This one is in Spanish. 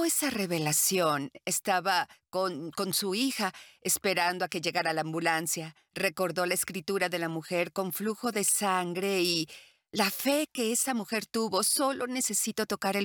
esa revelación. Estaba con su hija, esperando a que llegara la ambulancia. Recordó la escritura de la mujer con flujo de sangre y la fe que esa mujer tuvo. Solo necesito tocar el